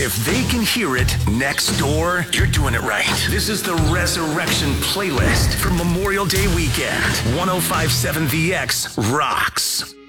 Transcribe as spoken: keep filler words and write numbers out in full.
If they can hear it next door, you're doing it right. This is the Resurrection Playlist for Memorial Day weekend. one oh five point seven The X rocks.